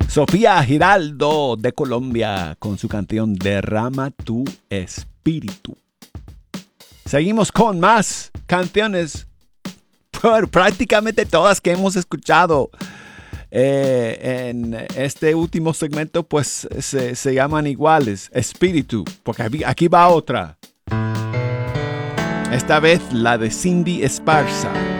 Sofía Giraldo de Colombia con su canción Derrama tu espíritu. Seguimos con más canciones, prácticamente todas que hemos escuchado en este último segmento, pues se llaman iguales, espíritu, porque aquí va otra. Esta vez la de Cindy Esparza.